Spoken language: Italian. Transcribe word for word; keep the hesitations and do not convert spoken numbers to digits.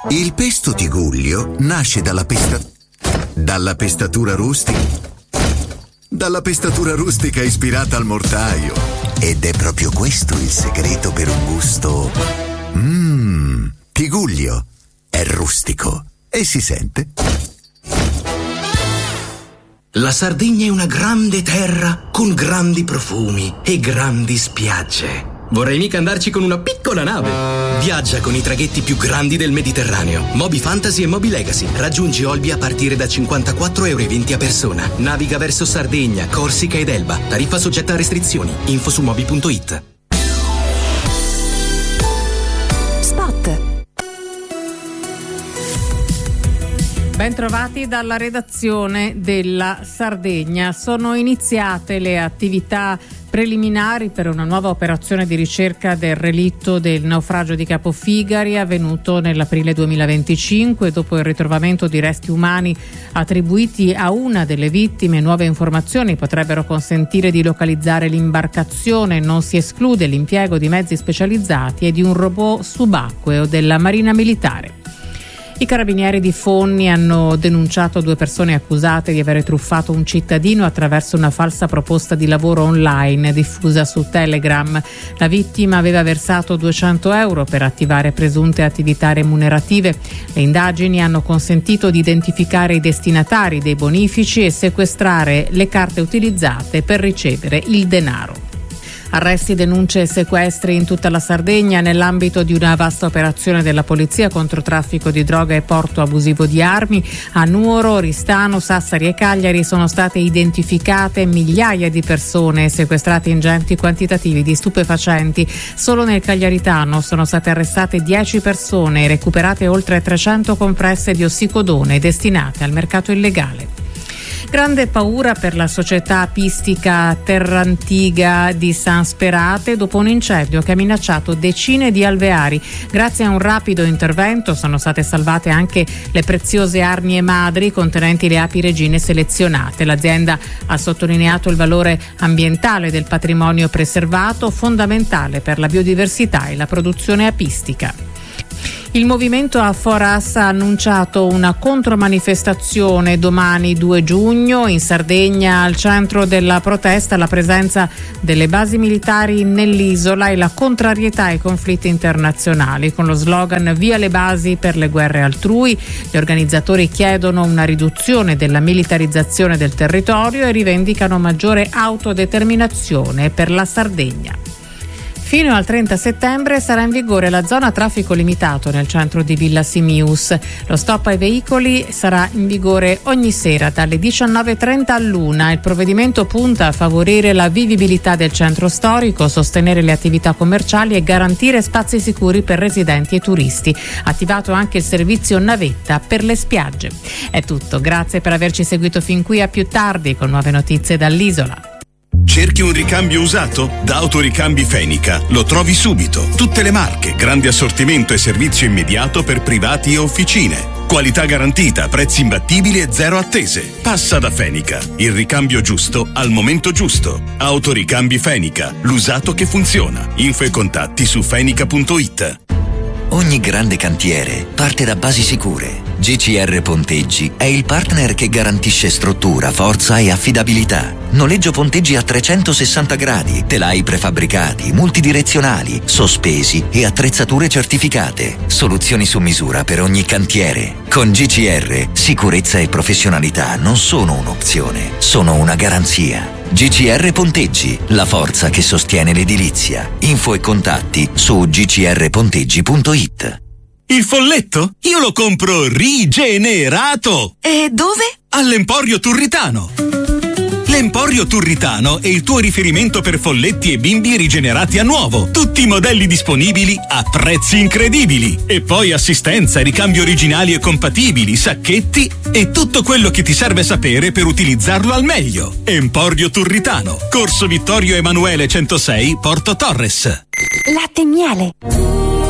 Il pesto Tigullio nasce dalla pesta... dalla pestatura rustica... dalla pestatura rustica ispirata al mortaio. Ed è proprio questo il segreto per un gusto... Mmm, Tigullio è rustico e si sente. La Sardegna è una grande terra con grandi profumi e grandi spiagge. Vorrei mica andarci con una piccola nave. Viaggia con i traghetti più grandi del Mediterraneo. Moby Fantasy e Moby Legacy. Raggiungi Olbia a partire da cinquantaquattro euro e venti a persona. Naviga verso Sardegna, Corsica ed Elba. Tariffa soggetta a restrizioni. Info su moby punto it. Spot. Bentrovati dalla redazione della Sardegna. Sono iniziate le attività preliminari per una nuova operazione di ricerca del relitto del naufragio di Capofigari avvenuto nell'aprile duemilaventicinque. Dopo il ritrovamento di resti umani attribuiti a una delle vittime, nuove informazioni potrebbero consentire di localizzare l'imbarcazione. Non si esclude l'impiego di mezzi specializzati e di un robot subacqueo della Marina Militare. I carabinieri di Fonni hanno denunciato due persone accusate di aver truffato un cittadino attraverso una falsa proposta di lavoro online diffusa su Telegram. La vittima aveva versato duecento euro per attivare presunte attività remunerative. Le indagini hanno consentito di identificare i destinatari dei bonifici e sequestrare le carte utilizzate per ricevere il denaro. Arresti, denunce e sequestri in tutta la Sardegna nell'ambito di una vasta operazione della polizia contro traffico di droga e porto abusivo di armi. A Nuoro, Ristano, Sassari e Cagliari sono state identificate migliaia di persone e sequestrate ingenti quantitativi di stupefacenti. Solo nel Cagliaritano sono state arrestate dieci persone e recuperate oltre trecento compresse di ossicodone destinate al mercato illegale. Grande paura per la società apistica Terrantiga di San Sperate dopo un incendio che ha minacciato decine di alveari. Grazie a un rapido intervento sono state salvate anche le preziose arnie madri contenenti le api regine selezionate. L'azienda ha sottolineato il valore ambientale del patrimonio preservato, fondamentale per la biodiversità e la produzione apistica. Il movimento A Foras ha annunciato una contromanifestazione domani due giugno in Sardegna. Al centro della protesta la presenza delle basi militari nell'isola e la contrarietà ai conflitti internazionali. Con lo slogan "Via le basi per le guerre altrui", gli organizzatori chiedono una riduzione della militarizzazione del territorio e rivendicano maggiore autodeterminazione per la Sardegna. Fino al trenta settembre sarà in vigore la zona a traffico limitato nel centro di Villa Simius. Lo stop ai veicoli sarà in vigore ogni sera dalle diciannove e trenta all'una. Il provvedimento punta a favorire la vivibilità del centro storico, sostenere le attività commerciali e garantire spazi sicuri per residenti e turisti. Attivato anche il servizio navetta per le spiagge. È tutto, grazie per averci seguito fin qui, a più tardi con nuove notizie dall'isola. Cerchi un ricambio usato? Da Autoricambi Fenica lo trovi subito. Tutte le marche, grande assortimento e servizio immediato per privati e officine. Qualità garantita, prezzi imbattibili e zero attese. Passa da Fenica, il ricambio giusto al momento giusto. Autoricambi Fenica, l'usato che funziona. Info e contatti su fenica punto it. Ogni grande cantiere parte da basi sicure. G C R Ponteggi è il partner che garantisce struttura, forza e affidabilità. Noleggio ponteggi a trecentosessanta gradi, telai prefabbricati, multidirezionali, sospesi e attrezzature certificate. Soluzioni su misura per ogni cantiere. Con G C R, sicurezza e professionalità non sono un'opzione, sono una garanzia. G C R Ponteggi, la forza che sostiene l'edilizia. Info e contatti su g c r ponteggi punto it. Il folletto? Io lo compro rigenerato! E dove? All'Emporio Turritano. L'Emporio Turritano è il tuo riferimento per folletti e bimbi rigenerati a nuovo. Tutti i modelli disponibili a prezzi incredibili. E poi assistenza, ricambi originali e compatibili, sacchetti e tutto quello che ti serve sapere per utilizzarlo al meglio. Emporio Turritano, Corso Vittorio Emanuele centosei, Porto Torres. Latte e miele.